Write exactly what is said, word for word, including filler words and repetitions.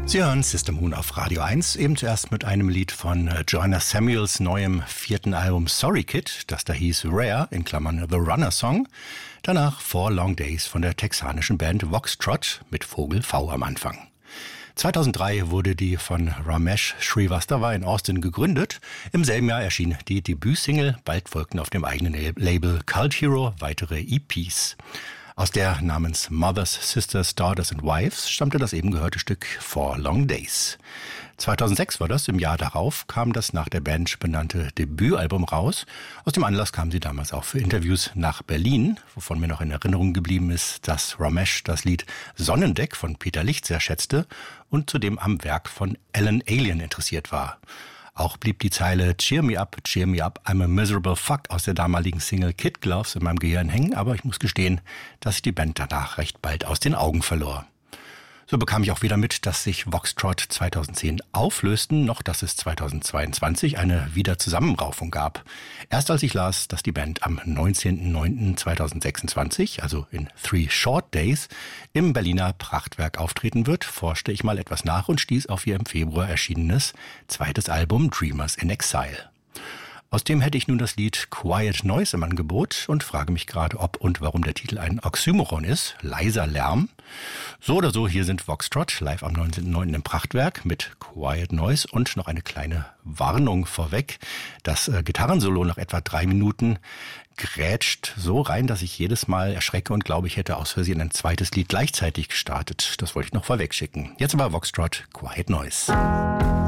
Sie hören System Moon auf Radio eins, eben zuerst mit einem Lied von Joanna Samuels neuem vierten Album Sorry Kid, das da hieß Rare, in Klammern The Runner Song. Danach Four Long Days von der texanischen Band Voxtrot mit Vogel V am Anfang. zweitausenddrei wurde die von Ramesh Srivastava in Austin gegründet. Im selben Jahr erschien die Debütsingle, bald folgten auf dem eigenen Label Cult Hero weitere E Ps. Aus der namens Mothers, Sisters, Daughters and Wives stammte das eben gehörte Stück Four Long Days. zweitausendsechs war das, im Jahr darauf kam das nach der Band benannte Debütalbum raus. Aus dem Anlass kam sie damals auch für Interviews nach Berlin, wovon mir noch in Erinnerung geblieben ist, dass Ramesh das Lied Sonnendeck von Peter Licht sehr schätzte und zudem am Werk von Alan Alien interessiert war. Auch blieb die Zeile Cheer me up, cheer me up, I'm a miserable fuck aus der damaligen Single Kid Gloves in meinem Gehirn hängen, aber ich muss gestehen, dass ich die Band danach recht bald aus den Augen verlor. So bekam ich auch wieder mit, dass sich Voxtrot zweitausendzehn auflösten, noch dass es zweitausendzweiundzwanzig eine Wiederzusammenraufung gab. Erst als ich las, dass die Band am neunzehnten neunten zweitausendsechsundzwanzig, also in Three Short Days, im Berliner Prachtwerk auftreten wird, forschte ich mal etwas nach und stieß auf ihr im Februar erschienenes zweites Album Dreamers in Exile. Aus dem hätte ich nun das Lied Quiet Noise im Angebot und frage mich gerade, ob und warum der Titel ein Oxymoron ist, leiser Lärm. So oder so, hier sind Voxtrot live am neunzehnten neunten im Prachtwerk mit Quiet Noise und noch eine kleine Warnung vorweg. Das äh, Gitarrensolo nach etwa drei Minuten grätscht so rein, dass ich jedes Mal erschrecke und glaube, ich hätte aus Versehen ein zweites Lied gleichzeitig gestartet. Das wollte ich noch vorweg schicken. Jetzt aber Voxtrot, Quiet Noise.